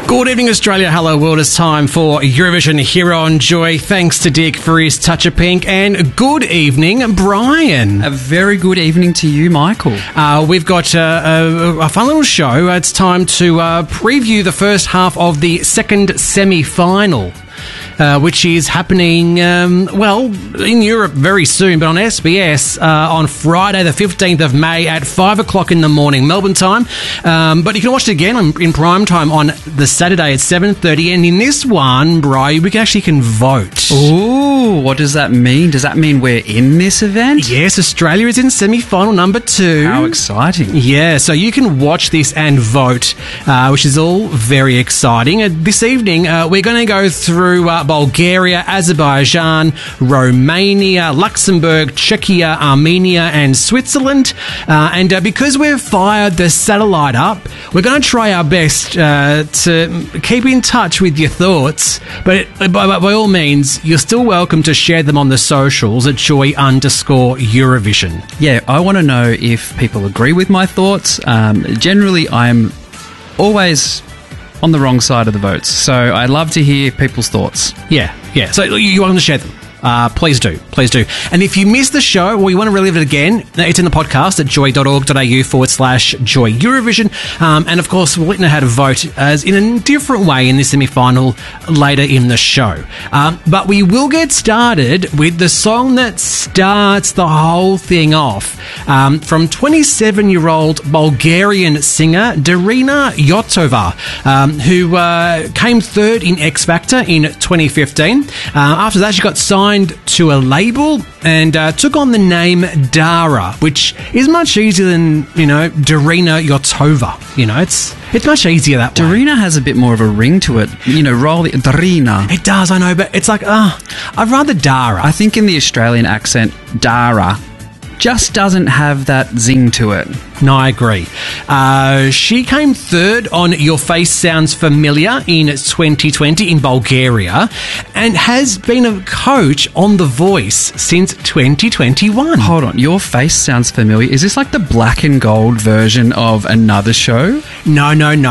Good evening, Australia. Hello, world. It's time for Eurovision here on Joy. Thanks to Dick for his touch of pink. And good evening, Brian. A very good evening to you, Michael. We've got a fun little show. It's time to preview the first half of the second semi-final. Which is happening, in Europe very soon, but on SBS on Friday the 15th of May at 5 o'clock in the morning, Melbourne time. But you can watch it again in prime time on the Saturday at 7:30. And in this one, Bri, we actually can vote. Ooh, what does that mean? Does that mean we're in this event? Yes, Australia is in semi-final number 2. How exciting. Yeah, so you can watch this and vote, which is all very exciting. This evening, we're going to go through Bulgaria, Azerbaijan, Romania, Luxembourg, Czechia, Armenia and Switzerland. And because we've fired the satellite up, we're going to try our best to keep in touch with your thoughts. But by all means, you're still welcome to share them on the socials at joy_Eurovision. Yeah, I want to know if people agree with my thoughts. Generally, I'm always on the wrong side of the votes. So I'd love to hear people's thoughts. Yeah. So you want to share them. Please do. And if you missed the show or you want to relive it again, it's in the podcast at joy.org.au/Joy Eurovision. And of course, we'll let you know how to vote as in a different way in this semi-final later in the show. But we will get started with the song that starts the whole thing off from 27-year-old Bulgarian singer Darina Yotova, who came third in X Factor in 2015. After that, she got signed to a label and took on the name Dara, which is much easier than, Darina Yotova. It's much easier that way. Darina has a bit more of a ring to it. Roll the Darina. It does, I know, but it's like, I'd rather Dara. I think in the Australian accent, Dara just doesn't have that zing to it. No, I agree. She came third on Your Face Sounds Familiar in 2020 in Bulgaria and has been a coach on The Voice since 2021. Hold on, Your Face Sounds Familiar. Is this like the black and gold version of another show? No.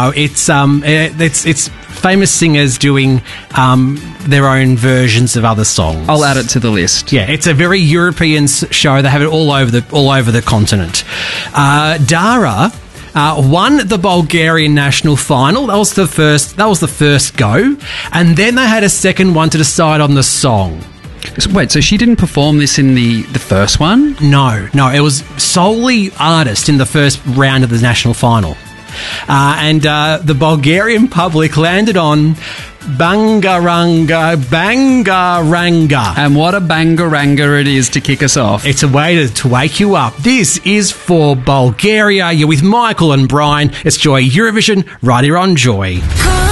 It's famous singers doing their own versions of other songs. I'll add it to the list. Yeah, it's a very European show. They have it all over the continent. Dara won the Bulgarian national final. That was the first go, and then they had a second one to decide on the song. Wait, so she didn't perform this in the first one? No, it was solely artist in the first round of the national final. And the Bulgarian public landed on Bangaranga. And what a bangaranga it is to kick us off. It's a way to wake you up. This is for Bulgaria. You're with Michael and Brian. It's Joy Eurovision right here on Joy.